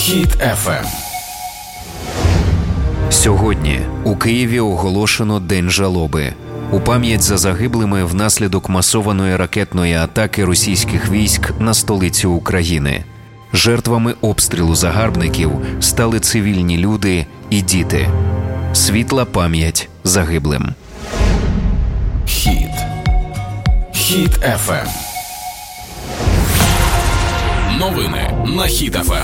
Хіт FM. Сьогодні у Києві оголошено День жалоби. У пам'ять за загиблими внаслідок масованої ракетної атаки російських військ на столицю України. Жертвами обстрілу загарбників стали цивільні люди і діти. Світла пам'ять загиблим. Хіт FM. Новини на Хіт FM.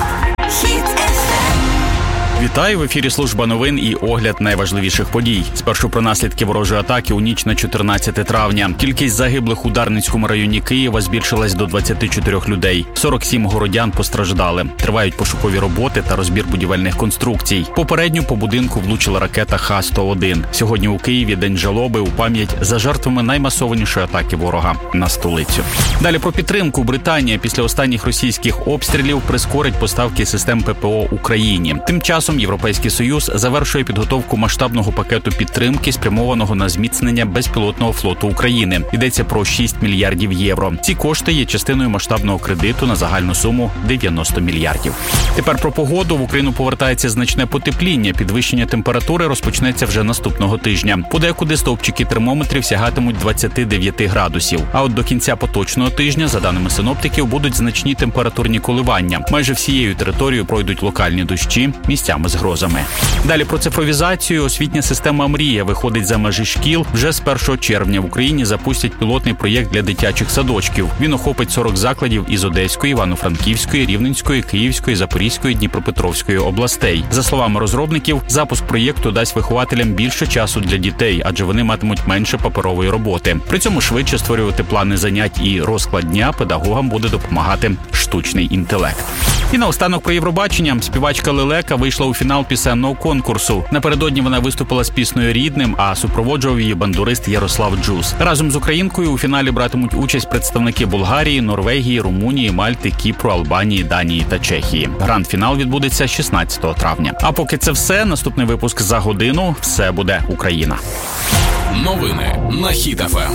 Вітаю, в ефірі служба новин і огляд найважливіших подій. Спершу про наслідки ворожої атаки у ніч на 14 травня. Кількість загиблих у Дарницькому районі Києва збільшилась до 24 людей. 47 городян постраждали. Тривають пошукові роботи та розбір будівельних конструкцій. Попередньо по будинку влучила ракета Х-101. Сьогодні у Києві День жалоби у пам'ять за жертвами наймасованішої атаки ворога на столицю. Далі про підтримку. Британія після останніх російських обстрілів прискорить поставки систем ППО Україні. Тим часом Європейський Союз завершує підготовку масштабного пакету підтримки, спрямованого на зміцнення безпілотного флоту України. Йдеться про 6 мільярдів євро. Ці кошти є частиною масштабного кредиту на загальну суму 90 мільярдів. Тепер про погоду. В Україну повертається значне потепління. Підвищення температури розпочнеться вже наступного тижня. Подекуди стовпчики термометрів сягатимуть 29 градусів. А от до кінця поточного тижня, за даними синоптиків, будуть значні температурні коливання. Майже всією територією пройдуть локальні дощі, місцями з грозами. Далі про цифровізацію. Освітня система «Мрія» виходить за межі шкіл. Вже з 1 червня в Україні запустять пілотний проєкт для дитячих садочків. Він охопить 40 закладів із Одеської, Івано-Франківської, Рівненської, Київської, Запорізької, Дніпропетровської областей. За словами розробників, запуск проєкту дасть вихователям більше часу для дітей, адже вони матимуть менше паперової роботи. При цьому швидше створювати плани занять і розклад дня педагогам буде допомагати штучний інтелект. І наостанок про Євробачення. Співачка Лелека вийшла у фінал пісенного конкурсу. Напередодні вона виступила з піснею «Рідним», а супроводжував її бандурист Ярослав Джус. Разом з українкою у фіналі братимуть участь представники Болгарії, Норвегії, Румунії, Мальти, Кіпру, Албанії, Данії та Чехії. Гранд-фінал відбудеться 16 травня. А поки це все, наступний випуск за годину. Все буде Україна. Новини на Хіт FM.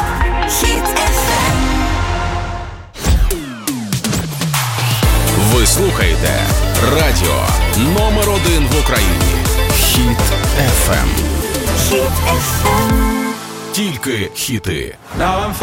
Ви слухаєте радіо номер 1 в Україні. Хіт FM. Тільки хіти.